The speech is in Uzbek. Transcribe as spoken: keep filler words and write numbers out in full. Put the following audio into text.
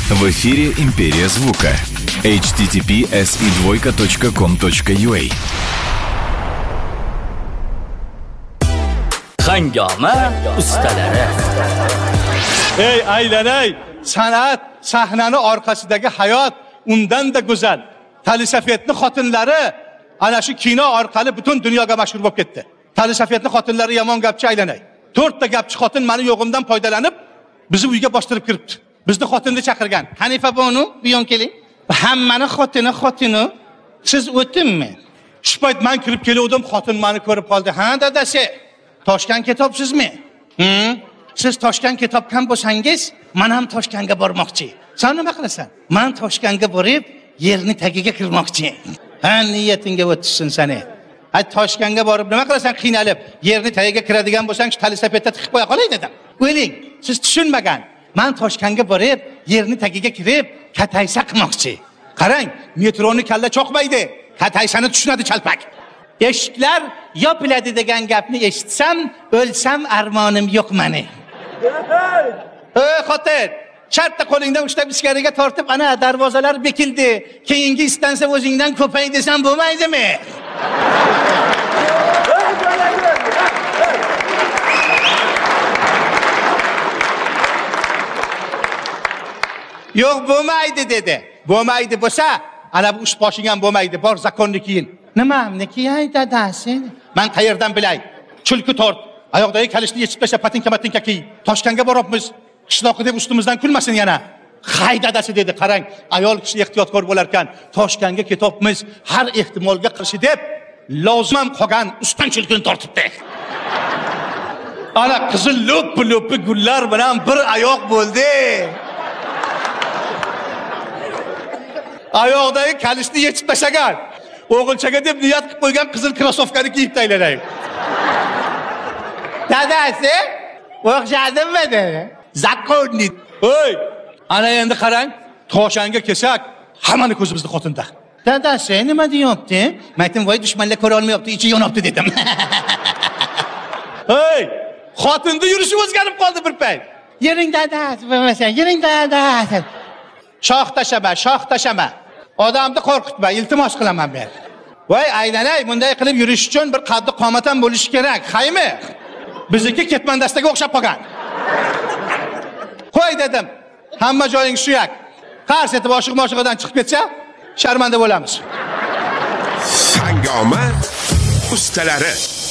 В эфире «Империя звука». эйч ти ти пи эс и двойка точка ком точка ю а. Hangama ustalari. Ey aylanay, san'at sahnani orqasidagi hayot undan da go'zal. Tali Safiyatning xotinlari ana shu kino orqali butun dunyoga mashhur bo'lib ketdi. Tali Safiyatning xotinlari yomon gapchi aylanay. to'rtta gapchi xotin meni yo'g'imdan foydalanib bizni uyga bostirib kiribdi. Bizni xotinni chaqirgan. Hanifa bonu, bu yon keling. Hammani xotini xotini. Siz o'tinmi? Shu payt men kirib kelgandim, xotin meni ko'rib qoldi. Ha, dadasi. Toshkent kitobsizmi? Hm? Siz Toshkent kitobkan bo'lsangiz, men ham Toshkentga bormoqchi. Sen nima qilasan? Men Toshkentga borib, yerni tagiga kirmoqchi. Ha, niyatingga o'tsin seni. Ay Toshkentga borib nima qilasan qiynalib, yerni tagiga kiradigan bo'lsang, shu Tali Safiyatda tiqib qo'ya qolay dedim. O'yling, siz tushunmagan. Men Toshkentga borib, yerni tagiga kirib, kataysa qilmoqchi. Qarang, metroni kalla cho'qmaydi. Kataysani tushunadi chalpak. Eshiklar yopiladi degan gapni eshitsam, o'lsam armonim yo'q meni. Ey xotin, shartta qo'lingdan ushlab ichkariga tortib, ana darvozalar bekildi. Keyingi istansiya o'zingdan ko'pay desam bo'lmaydimi? Yo'q, bo'lmaydi dedi. Bo'lmaydi bo'lsa, ana bu ish boshing ham bo'lmaydi. Bor zakonni keyin. Nimamniki ay dadasi? Men qayerdan bilay? Chulki tort. Oyoqdagi kalishni yechib tashlab patinka-matinka kiy. Toshkentga boribmiz. Qishloqi deb ustimizdan kulmasin yana. Hay dadasi dedi, qarang, ayol kishi ehtiyotkor bo'lar ekan. Toshkentga ketibmiz, har ehtimolga qarshi deb lozimam qolgan ustan chulkini tortibdi. Ana qizil lo'p-lo'pi gullar bilan bir oyoq bo'ldi. Oyoqdagi kalishni yechib tashlagan. O'g'ilchaga deb niyat qilib qo'ygan qizil krossovkani kiyib taylanay. Dadasi, o'xshadimmi dedi. Zakonni. Oy, ana endi qarang, Toshkentga kelsak, hammani ko'zimizni xotinda. Dadasi, nima deyapti? Men aytdim, voy dushmanlar ko'ra olmayapti, ichi yonibdi dedim. Hey, xotinni yurishi o'zgarib qoldi bir payt. Yering dadasi, bo'lmasa, yering dadasi. Shoh tashama, shoh tashama. Odamni qo'rqitma, iltimos qilaman men. Voy aylanay, bunday qilib yurish uchun bir qaddi qomat ham bo'lishi kerak, haymi? Bizniki ketmandastaga o'xshab qolgan. Qo'y dedim. Hamma joying suyak. Qarz etib oshiq-moshiqdan chiqib ketsa, sharmanda bo'lamiz. Hangoma ustalari.